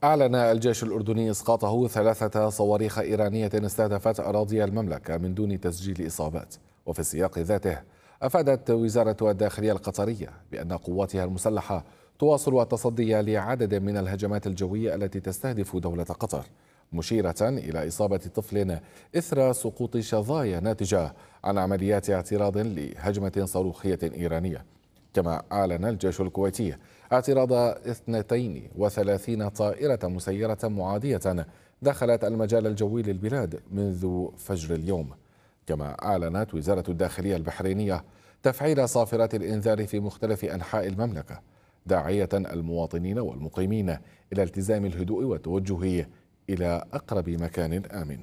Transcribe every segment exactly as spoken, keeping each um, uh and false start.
أعلن الجيش الأردني إسقاطه ثلاثة صواريخ إيرانية استهدفت أراضي المملكة من دون تسجيل إصابات. وفي السياق ذاته أفادت وزارة الداخلية القطرية بأن قواتها المسلحة تواصل التصدي لعدد من الهجمات الجوية التي تستهدف دولة قطر، مشيرة إلى إصابة طفل إثر سقوط شظايا ناتجة عن عمليات اعتراض لهجمة صاروخية إيرانية. كما أعلن الجيش الكويتي اعتراض اثنتين وثلاثين طائرة مسيرة معادية دخلت المجال الجوي للبلاد منذ فجر اليوم. كما أعلنت وزارة الداخلية البحرينية تفعيل صافرات الإنذار في مختلف أنحاء المملكة، داعية المواطنين والمقيمين إلى التزام الهدوء والتوجه إلى أقرب مكان آمن.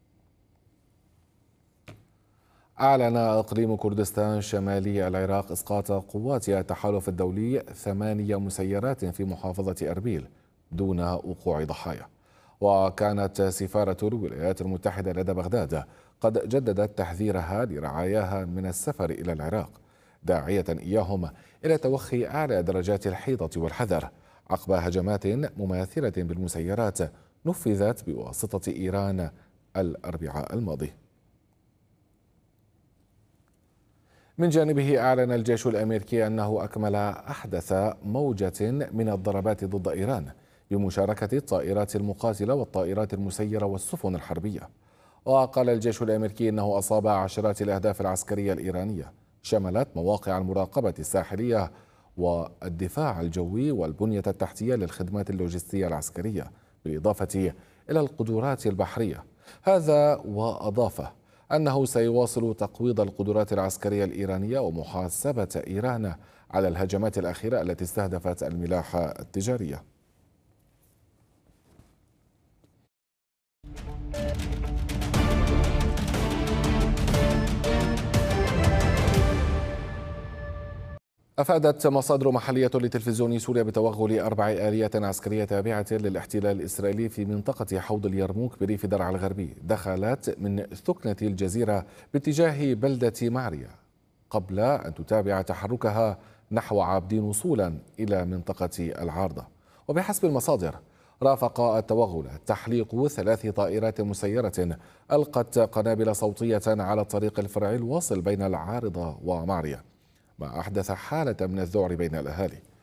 أعلن إقليم كردستان شمالي العراق إسقاط قوات التحالف الدولي ثمانية مسيرات في محافظة أربيل دون وقوع ضحايا. وكانت سفارة الولايات المتحدة لدى بغداد قد جددت تحذيرها لرعاياها من السفر إلى العراق، داعية إياهم إلى توخي أعلى درجات الحيطة والحذر عقب هجمات مماثلة بالمسيرات نفذت بواسطة إيران الأربعاء الماضي. من جانبه أعلن الجيش الأمريكي أنه أكمل أحدث موجة من الضربات ضد إيران بمشاركة الطائرات المقاتلة والطائرات المسيرة والسفن الحربية. وقال الجيش الأمريكي أنه أصاب عشرات الأهداف العسكرية الإيرانية شملت مواقع المراقبة الساحلية والدفاع الجوي والبنية التحتية للخدمات اللوجستية العسكرية، بالإضافة إلى القدرات البحرية. هذا وأضاف أنه سيواصل تقويض القدرات العسكرية الإيرانية ومحاسبة إيران على الهجمات الأخيرة التي استهدفت الملاحة التجارية. أفادت مصادر محلية لتلفزيون سوريا بتوغل أربع آليات عسكرية تابعة للاحتلال الإسرائيلي في منطقة حوض اليرموك بريف درعا الغربي، دخلت من ثكنة الجزيرة باتجاه بلدة معرية قبل أن تتابع تحركها نحو عابدين وصولا إلى منطقة العارضة. وبحسب المصادر رافق التوغل تحليق ثلاث طائرات مسيرة ألقت قنابل صوتية على الطريق الفرعي الواصل بين العارضة ومعرية، ما أحدث حالة من الذعر بين الأهالي.